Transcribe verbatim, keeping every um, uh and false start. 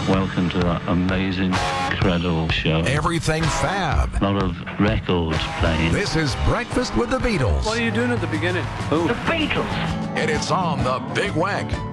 Welcome to that amazing, incredible show. Everything fab. A lot of records playing. This is Breakfast with the Beatles. What are you doing at the beginning? Oh. The Beatles. And it's on the Big Wank.